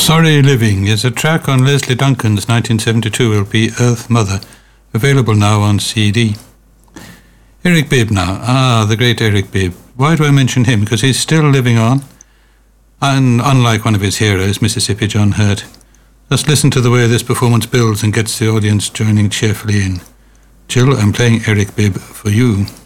Sorry Living is a track on Leslie Duncan's 1972 LP Earth Mother, available now on CD. Eric Bibb now. The great Eric Bibb. Why do I mention him? Because he's still living on. And unlike one of his heroes, Mississippi John Hurt. Just listen to the way this performance builds and gets the audience joining cheerfully in. Jill, I'm playing Eric Bibb for you.